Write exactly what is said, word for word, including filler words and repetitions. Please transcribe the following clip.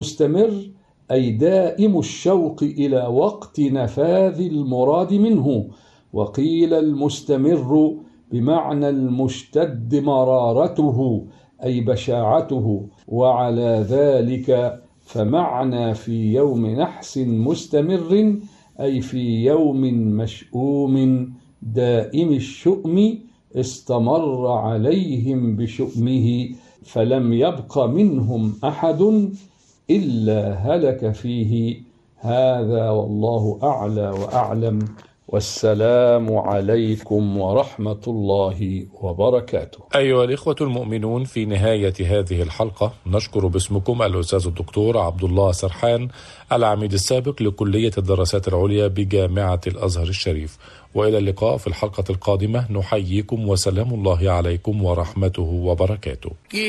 مستمر أي دائم الشوق إلى وقت نفاذ المراد منه. وقيل المستمر بمعنى المشتد مرارته أي بشاعته. وعلى ذلك فمعنى في يوم نحس مستمر أي في يوم مشؤوم دائم الشؤم استمر عليهم بشؤمه فلم يبق منهم أحد إلا هلك فيه. هذا والله أعلى وأعلم، والسلام عليكم ورحمة الله وبركاته. أيها الإخوة المؤمنون، في نهاية هذه الحلقة نشكر باسمكم الأستاذ الدكتور عبد الله سرحان، العميد السابق لكلية الدراسات العليا بجامعة الأزهر الشريف. وإلى اللقاء في الحلقة القادمة، نحييكم وسلام الله عليكم ورحمته وبركاته.